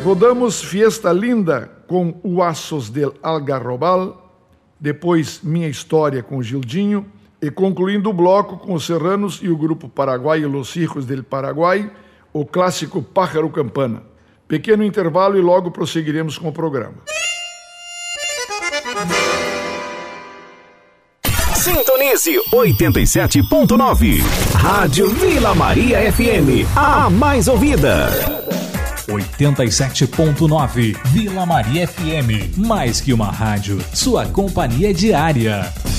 Rodamos Fiesta Linda com Huasos del Algarrobal, depois Minha História com Gildinho, e concluindo o bloco com os Serranos e o grupo paraguaio Los Hijos del Paraguai, o clássico Pájaro Campana. Pequeno intervalo e logo prosseguiremos com o programa. Sintonize 87.9. Rádio Vila Maria FM, a mais ouvida. 87.9 Vila Maria FM. Mais que uma rádio, sua companhia diária.